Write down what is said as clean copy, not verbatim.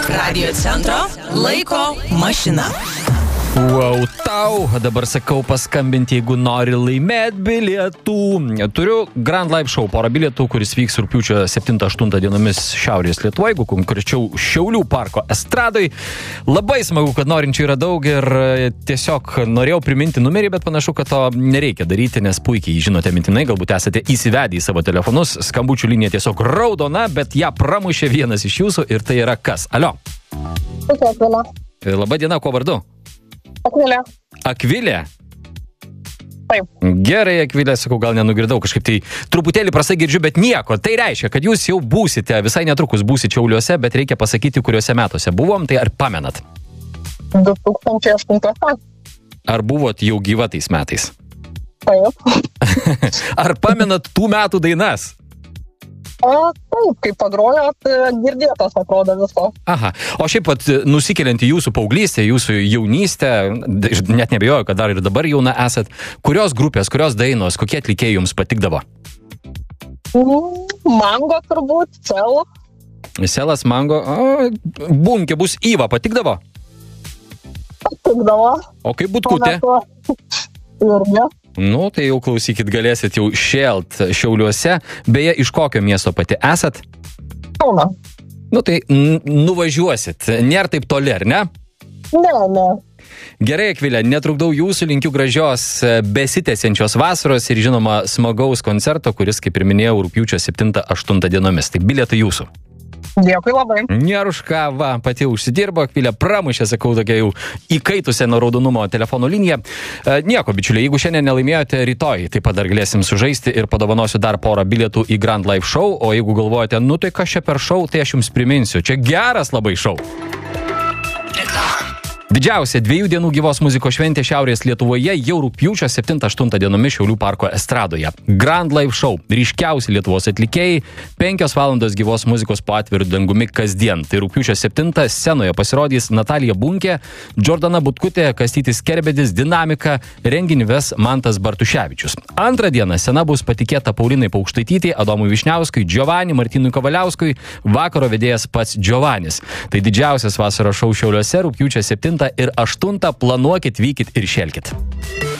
Radio centro laiko mašina. Wow, tau, dabar sakau paskambinti, jeigu nori laimėti bilietų. Turiu Grand Live Show porą bilietų, kuris vyks rugpjūčio 7-8 dienomis Šiaurės Lietuvoje, jeigu konkrečiau Šiaulių parko estradoj. Labai smagu, kad norinčių yra daug ir tiesiog norėjau priminti numerį, bet panašu, kad to nereikia daryti, nes puikiai žinote mintinai, galbūt esate įsivedę į savo telefonus. Skambučių linija tiesiog raudona, bet ją pramušė vienas iš jūsų ir tai yra kas? Alio. Labą dieną, kuo vardu? Akvilė. Akvilė? Taip. Gerai, Akvilė, sakau, gal nenugirdau, kažkaip tai truputėlį prastai girdžiu, bet nieko. Tai reiškia, kad jūs jau būsite, visai netrukus būsite Šiauliuose, bet reikia pasakyti, kuriuose metuose buvom, tai ar pamenat? 2008. Ar buvot jau gyva tais metais? Taip. Ar pamenat tų metų dainas? Taip, kaip pagrojot, girdėtas atrodo viso. Aha, o šiaip pat nusikeliant į jūsų paauglystę, jūsų jaunystę, net nebejoju, kad dar ir dabar jauna esat, kurios grupės, kurios dainos, kokie atlikėjai jums patikdavo? Mango turbūt, Cel. Selas, Mango, Bunkė bus Iva patikdavo? Patikdavo. O kaip Butkutė? Irgi. Nu, tai jau klausykit, galėsit jau šėlt Šiauliuose. Beje, iš kokio miesto pati esat? Kauno. Nu, tai nuvažiuosit. Nėra taip toli, ar ne? Ne. Gerai, Akvilė, netrukdau jūsų, linkiu gražios besitęsiančios vasaros ir žinoma smagaus koncerto, kuris, kaip ir minėjau, rugpjūčio 7-8 dienomis. Tai bilietai jūsų. Dėkui labai. Nėra už ką, va, pati užsidirbo, Akvilė pramušė, sakau, tokia jau įkaitusią nuo raudonumo telefono liniją. Nieko, bičiuliai, jeigu šiandien nelaimėjote, rytoj taip pat dar galėsim sužaisti ir padovanosiu dar porą bilietų į Grand Live Show, o jeigu galvojate, nu tai kas čia per šou, tai aš jums priminsiu, čia geras labai šou. Didžiausia 2 dienų gyvos muzikos šventė Šiaurės Lietuvoje jau rugpjūčio 7-8 dienomis Šiaulių parko estradoje. Grand Live Show. Ryškiausi Lietuvos atlikėjai, 5 valandos gyvos muzikos po atviru dangumi kasdien. Tai rugpjūčio 7 scenoje pasirodys Natalija Bunkė, Džordana Butkutė, Kastytis Kerbedis, Dinamika, renginį ves Mantas Bartuševičius. Antrą dieną scena bus patikėta Paulinai Paukštaitytei, Adomui Višniauskui, Giovanni, Martynui Kavaliauskui, vakaro vedėjas pats Giovannis. Tai didžiausias vasaros šou Šiauliuose rugpjūčio 7 ir 8, planuokit, vykit ir šelkit.